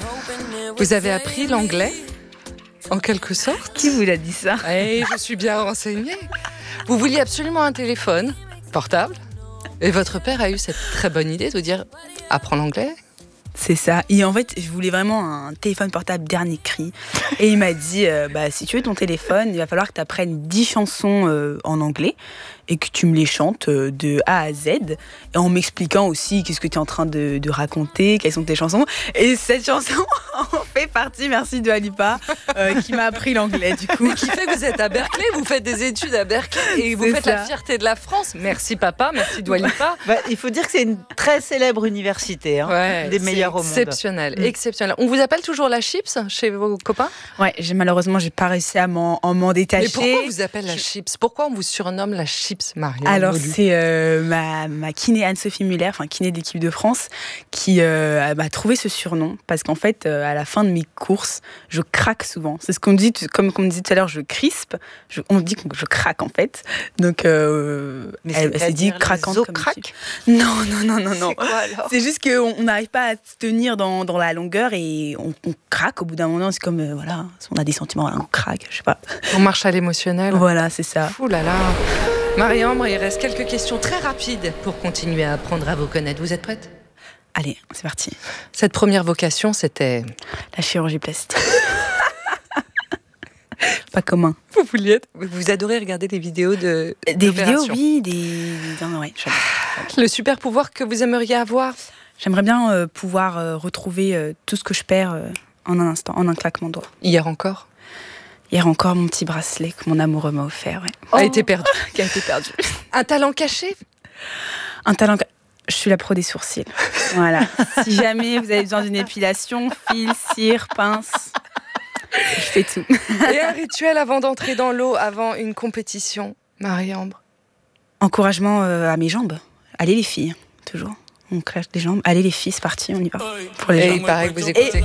Vous avez appris l'anglais, en quelque sorte? Qui vous a dit ça? Eh, je suis bien renseignée. Vous vouliez absolument un téléphone portable et votre père a eu cette très bonne idée de vous dire « apprends l'anglais ». C'est ça. Et en fait, je voulais vraiment un téléphone portable dernier cri. Et il m'a dit, si tu veux ton téléphone, il va falloir que tu apprennes 10 chansons en anglais et que tu me les chantes de A à Z. Et en m'expliquant aussi qu'est-ce que tu es en train de raconter, quelles sont tes chansons. Et cette chanson en fait partie, merci Dua Lipa, qui m'a appris l'anglais du coup. Et qui fait que vous êtes à Berkeley, vous faites des études à Berkeley et vous faites la fierté de la France. Merci papa, merci Dua Lipa. Il faut dire que c'est une très célèbre université, des meilleures au monde. Exceptionnel, exceptionnel. On vous appelle toujours la Chips chez vos copains? Ouais, malheureusement, j'ai pas réussi à m'en détacher. Mais pourquoi on vous appelle la Chips? Pourquoi on vous surnomme la Chips, Marion? Alors, c'est ma kiné Anne-Sophie Muller, enfin kiné de l'équipe de France, qui m'a trouvé ce surnom. Parce qu'en fait, à la fin de mes courses, je craque souvent. C'est ce qu'on dit, comme on disait tout à l'heure, je crispe. On dit que je craque, en fait. Donc, elle s'est dit craquante. Les os craquent? Non. C'est quoi, alors? C'est juste qu'on n'arrive pas à se tenir dans la longueur et on craque au bout d'un moment. C'est comme, si on a des sentiments, on craque, je sais pas. On marche à l'émotionnel. Voilà, c'est ça. Ouh là là. Marie-Ambre, il reste quelques questions très rapides pour continuer à apprendre à vous connaître. Vous êtes prête? Allez, c'est parti. Cette première vocation, c'était... La chirurgie plastique. Pas commun. Vous adorez regarder des vidéos de... Des vidéos, oui. Ouais, Le super pouvoir que vous aimeriez avoir? J'aimerais bien pouvoir retrouver tout ce que je perds en un instant, en un claquement de doigts. Hier encore, mon petit bracelet que mon amoureux m'a offert. Ouais. a été perdu. Qui a été perdu. Un talent caché? Je suis la pro des sourcils. Voilà. Si jamais vous avez besoin d'une épilation, fil, cire, pince, je fais tout. Et un rituel avant d'entrer dans l'eau, avant une compétition, Marie-Ambre? Encouragement à mes jambes. Allez les filles, toujours. On clash des jambes. Allez les filles, c'est parti, on y va. Pour les Et jambes. il paraît que vous écoutez.